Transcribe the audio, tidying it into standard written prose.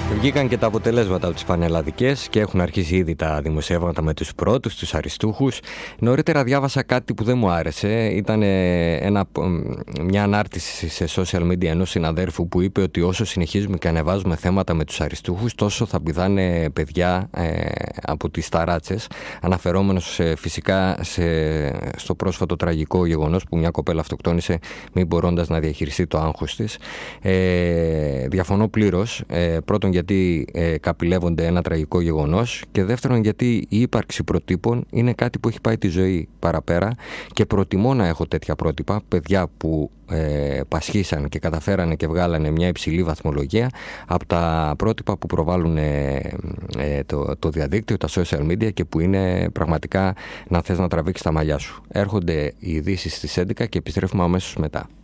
Βγήκαν και τα αποτελέσματα από τις πανελλαδικές και έχουν αρχίσει ήδη τα δημοσιεύματα με τους πρώτους, τους αριστούχους. Νωρίτερα διάβασα κάτι που δεν μου άρεσε. Ήταν μια ανάρτηση σε social media ενός συναδέρφου που είπε ότι όσο συνεχίζουμε και ανεβάζουμε θέματα με τους αριστούχους, τόσο θα πηδάνε παιδιά από τις ταράτσες. Αναφερόμενος φυσικά στο πρόσφατο τραγικό γεγονός που μια κοπέλα αυτοκτόνησε μη μπορώντας να διαχειριστεί το άγχος της. Διαφωνώ πλήρως. Πρώτον, γιατί καπηλεύονται ένα τραγικό γεγονός, και δεύτερον, γιατί η ύπαρξη προτύπων είναι κάτι που έχει πάει τη ζωή παραπέρα και προτιμώ να έχω τέτοια πρότυπα, παιδιά που πασχίσαν και καταφέρανε και βγάλανε μια υψηλή βαθμολογία, από τα πρότυπα που προβάλλουν το διαδίκτυο, τα social media, και που είναι πραγματικά να θες να τραβήξεις τα μαλλιά σου. Έρχονται οι ειδήσεις στις 11 και επιστρέφουμε αμέσως μετά.